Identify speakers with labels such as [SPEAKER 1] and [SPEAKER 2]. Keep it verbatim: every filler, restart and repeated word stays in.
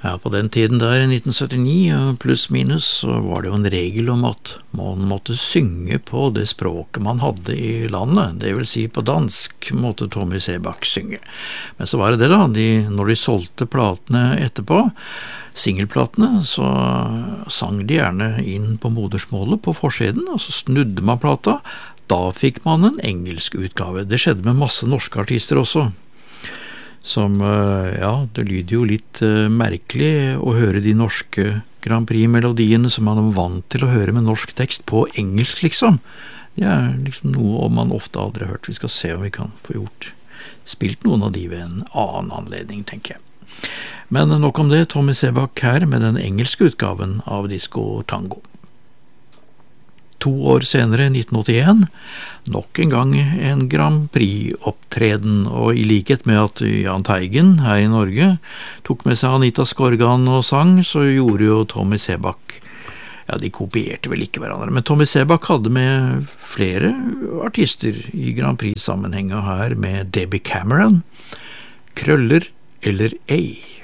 [SPEAKER 1] Ja, på den tiden der, i nitten syttini, pluss minus, så var det jo en regel om at man måtte synge på det språket man hadde i landet. Det vil si på dansk måtte Tommy Sebak synge. Men så var det det da, de, når de solgte platene etterpå, singelplatene, så sang de gjerne inn på modersmålet på forsiden, og så snudde man plata. Da fikk man en engelsk utgave. Det skjedde med masse norske artister også. Som, ja, det lyder jo litt uh, merkelig å høre de norske Grand Prix-melodiene som man er vant til å høre med norsk tekst på engelsk, liksom. Det er liksom noe man ofte aldri har hørt. Vi skal se om vi kan få gjort, spilt noen av de ved en annen anledning, tenker jeg. Men nok om det, Tommy Sebak her med den engelske utgaven av Disco Tango. To år senere, nitten åttien, nok en gang en Grand Prix-opptreden, og i likhet med at Jahn Teigen her i Norge tok med seg Anita Skorgan og sang, så gjorde jo Tommy Sebak, ja, de kopierte vel ikke hverandre, men Tommy Sebak hadde med flere artister i Grand Prix-sammenheng, og her med Debbie Cameron, Krøller eller ei.